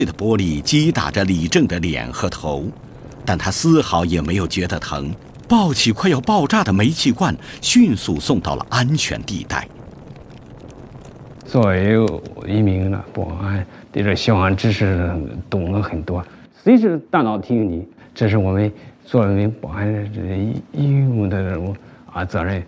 的玻璃击打着李正的脸和头，但他丝毫也没有觉得疼，抱起快要爆炸的煤气罐，迅速送到了安全地带。 作为一名保安，对这消防知识懂了很多，随时大脑提醒你，这是我们作为保安义务的这种责任。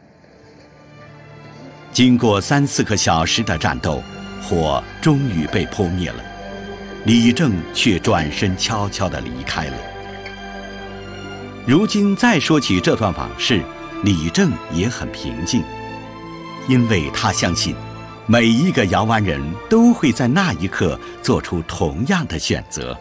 经过3、4个小时的战斗，火终于被扑灭了，李正却转身悄悄地离开了。如今再说起这段往事，李正也很平静，因为他相信每一个瑶湾人都会在那一刻做出同样的选择。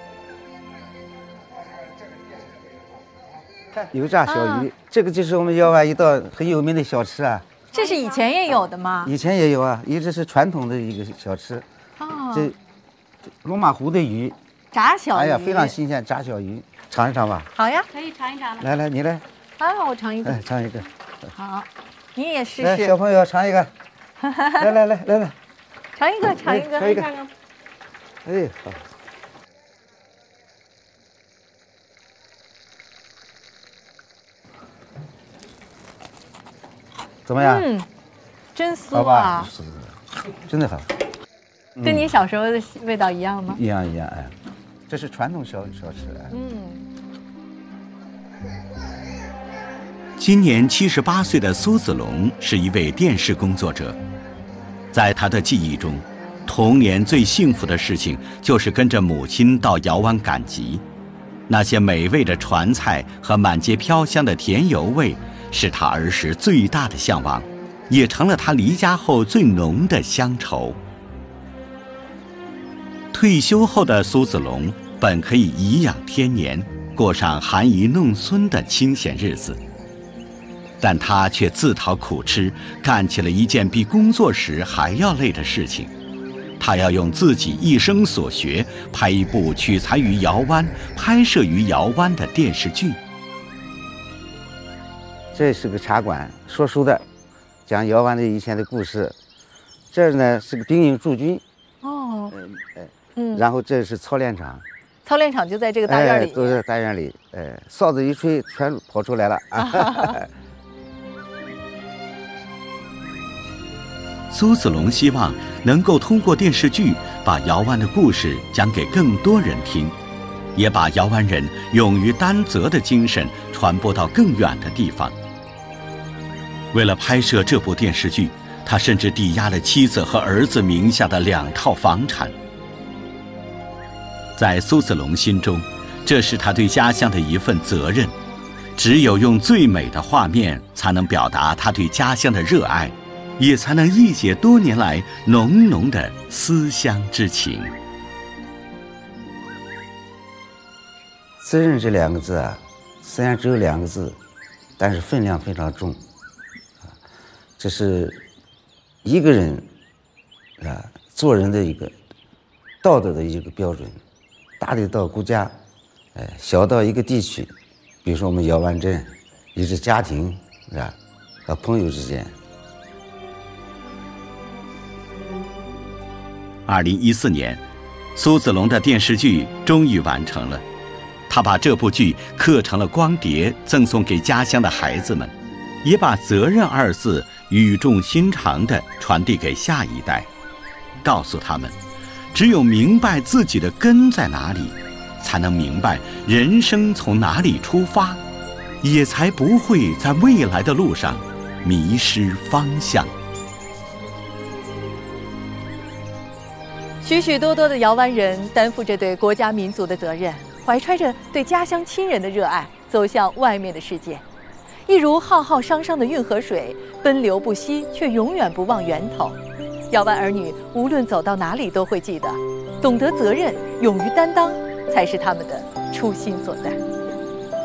油炸小鱼，这个就是我们瑶湾一道很有名的小吃啊。 这是以前也有的吗？ 以前也有啊，一直是传统的一个小吃。这龙马湖的鱼， 炸小鱼， 哎呀，非常新鲜，炸小鱼，尝一尝吧。 好呀， 可以尝一尝了。 来，你来。 我尝一个。 尝一个。 好，你也试试。 来，小朋友尝一个。来， 尝一个。 哎，好。怎么样？ 真酥啊！ 是，真的好。 跟你小时候的味道一样吗？ 一样，哎，这是传统小吃。 今年78岁的苏子龙是一位电视工作者，在他的记忆中，童年最幸福的事情就是跟着母亲到瑶湾赶集，那些美味的传菜和满街飘香的甜油味，是他儿时最大的向往，也成了他离家后最浓的乡愁。退休后的苏子龙本可以颐养天年，过上含饴弄孙的清闲日子，但他却自讨苦吃，干起了一件比工作时还要累的事情。他要用自己一生所学，拍一部取材于瑶湾、拍摄于瑶湾的电视剧。 这是个茶馆，说书的，讲瑶湾的以前的故事。这儿呢是个兵营驻军。然后这是操练场。 操练场就在这个大院里。 都在大院里。哨子一吹，全跑出来了。 苏子龙希望能够通过电视剧把瑶湾的故事讲给更多人听，也把瑶湾人勇于担责的精神传播到更远的地方。为了拍摄这部电视剧，他甚至抵押了妻子和儿子名下的2套房产。在苏子龙心中，这是他对家乡的一份责任，只有用最美的画面才能表达他对家乡的热爱，也才能一解多年来浓浓的思乡之情。 责任这2个字啊，虽然只有2个字，但是分量非常重。这是一个人做人的一个道德的一个标准，大的到国家，小到一个地区，比如说我们瑶湾镇，一直家庭和朋友之间。 2014年，苏子龙的电视剧终于完成了，他把这部剧刻成了光碟，赠送给家乡的孩子们，也把责任2字语重心长地传递给下一代，告诉他们，只有明白自己的根在哪里，才能明白人生从哪里出发，也才不会在未来的路上迷失方向。 许许多多的瑶湾人担负着对国家民族的责任，怀揣着对家乡亲人的热爱，走向外面的世界。一如浩浩汤汤的运河水，奔流不息，却永远不忘源头。瑶湾儿女无论走到哪里都会记得，懂得责任，勇于担当，才是他们的初心所在。